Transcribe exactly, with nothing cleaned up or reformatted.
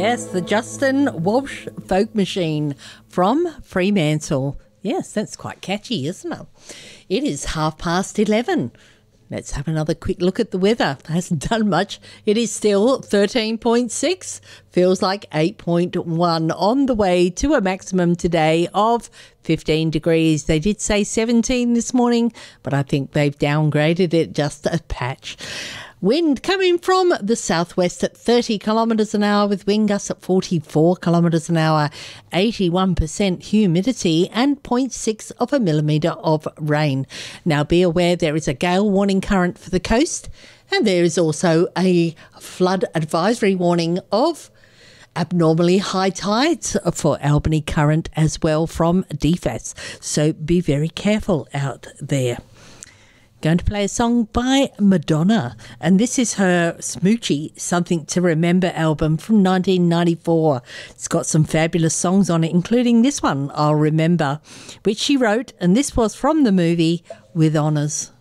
Yes, the Justin Walsh Folk Machine from Fremantle. Yes, that's quite catchy, isn't it? It is half past eleven. Let's have another quick look at the weather. It hasn't done much. It is still thirteen point six. Feels like eight point one, on the way to a maximum today of fifteen degrees. They did say seventeen this morning, but I think they've downgraded it just a patch. Wind coming from the southwest at thirty kilometres an hour, with wind gusts at forty-four kilometres an hour, eighty-one percent humidity and zero point six of a millimetre of rain. Now be aware there is a gale warning current for the coast, and there is also a flood advisory warning of abnormally high tides for Albany Current as well from D F A S. So be very careful out there. Going to play a song by Madonna, and this is her Smoochie Something to Remember album from nineteen ninety-four. It's got some fabulous songs on it, including this one, I'll Remember, which she wrote, and this was from the movie With Honours.